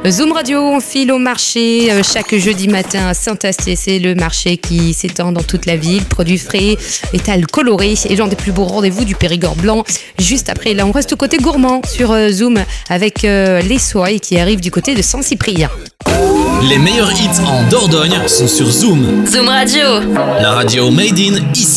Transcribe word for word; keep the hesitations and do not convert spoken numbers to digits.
Zoom Radio, on file au marché euh, chaque jeudi matin à Saint-Astier. C'est le marché qui s'étend dans toute la ville. Produits frais, étals colorés et l'un des plus beaux rendez-vous du Périgord blanc. Juste après, là, on reste côté gourmand sur euh, Zoom avec euh, les soies qui arrivent du côté de Saint-Cyprien. Les meilleurs hits en Dordogne sont sur Zoom. Zoom Radio. La radio made in ici.